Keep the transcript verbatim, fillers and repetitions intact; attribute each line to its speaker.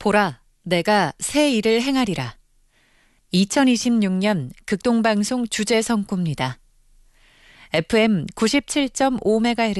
Speaker 1: 보라, 내가 새 일을 행하리라. 이천이십육 년 극동방송 주제성구입니다. 에프엠 구십칠 점 오 메가헤르츠